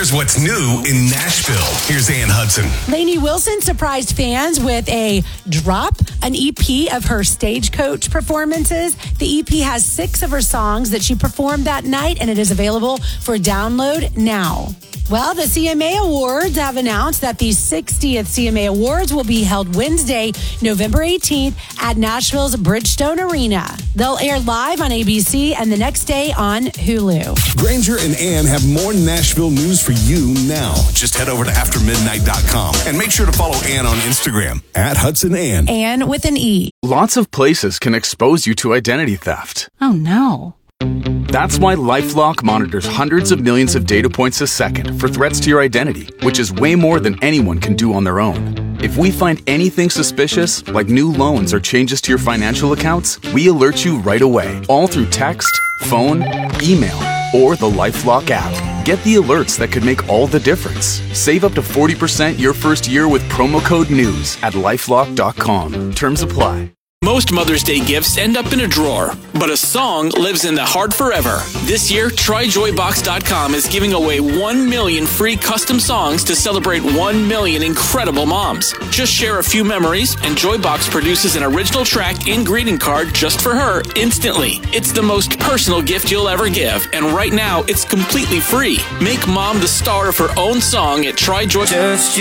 Here's what's new in Nashville. Here's Ann Hudson. Lainey Wilson surprised fans with an EP of her Stagecoach performances. The EP has 6 of her songs that she performed that night, and it is available for download now. Well, the CMA Awards have announced that the 60th CMA Awards will be held Wednesday, November 18th at Nashville's Bridgestone Arena. They'll air live on ABC and the next day on Hulu. Granger and Ann have more Nashville news for you now. Just head over to aftermidnight.com and make sure to follow Ann on Instagram at Hudson Ann. Ann with an E. Lots of places can expose you to identity theft. Oh, no. That's why LifeLock monitors hundreds of millions of data points a second for threats to your identity, which is way more than anyone can do on their own. If we find anything suspicious, like new loans or changes to your financial accounts, we alert you right away, all through text, phone, email, or the LifeLock app. Get the alerts that could make all the difference. Save up to 40% your first year with promo code NEWS at LifeLock.com. Terms apply. Most Mother's Day gifts end up in a drawer, but a song lives in the heart forever. This year, TryJoyBox.com is giving away 1 million free custom songs to celebrate 1 million incredible moms. Just share a few memories, and Joybox produces an original track and greeting card just for her instantly. It's the most personal gift you'll ever give, and right now, it's completely free. Make mom the star of her own song at TryJoy.